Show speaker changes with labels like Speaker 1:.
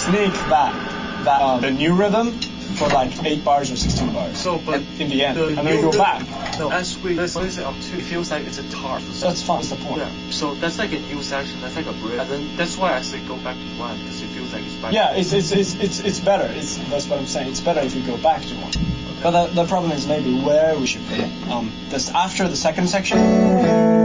Speaker 1: sneak the new rhythm for like 8 bars or 16 bars.
Speaker 2: So, but
Speaker 1: in the end, and then we go back.
Speaker 2: No, as we listen up to, it feels like it's a tar.
Speaker 1: That's fun. That's the point.
Speaker 2: Yeah. So that's like a new section. That's like a bridge. And then that's why I say go back to one because it feels like it's back.
Speaker 1: Yeah, it's better. That's what I'm saying. It's better if you go back to one. Okay. But the problem is maybe where we should put it. This after the second section.